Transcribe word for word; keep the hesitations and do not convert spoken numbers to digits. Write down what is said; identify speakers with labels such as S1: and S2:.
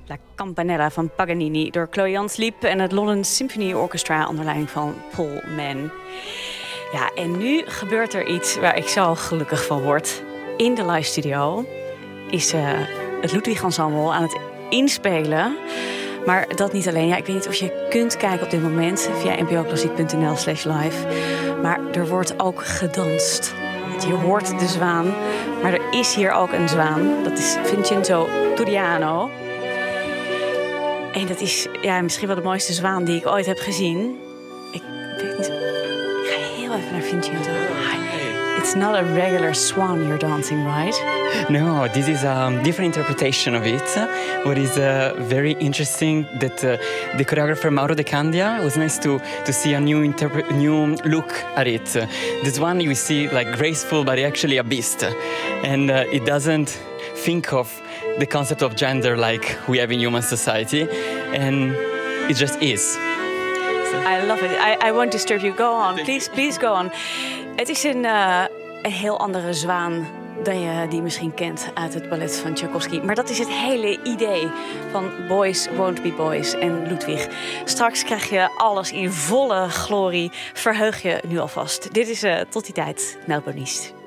S1: La Campanella van Paganini door Chloe Jans liep en het London Symphony Orchestra onder leiding van Paul Mann. Ja, en nu gebeurt er iets waar ik zo gelukkig van word. In de live studio is uh, het Ludwig Ensemble aan het inspelen. Maar dat niet alleen. Ja, ik weet niet of je kunt kijken op dit moment via npoklassiek punt n l slash live. Maar er wordt ook gedanst. Je hoort de zwaan, maar er is hier ook een zwaan. Dat is Vincenzo Turiano. En dat is ja, misschien wel de mooiste zwaan die ik ooit heb gezien. Ik weet niet. Ik ga heel even naar Vincenzo. It's not a regular swan you're dancing, right?
S2: No, this is a different interpretation of it. What is uh, very interesting that uh, the choreographer Mauro De Candia, it was nice to to see a new interpre- new look at it. Uh, this one you see like graceful, but actually a beast, and uh, it doesn't think of the concept of gender like we have in human society, and it just is.
S1: I love it. I, I won't disturb you. Go on, please, please go on. Het is een, uh, een heel andere zwaan dan je die misschien kent uit het ballet van Tchaikovsky. Maar dat is het hele idee van Boys Won't Be Boys en Ludwig. Straks krijg je alles in volle glorie. Verheug je nu alvast. Dit is uh, tot die tijd Melbourne East.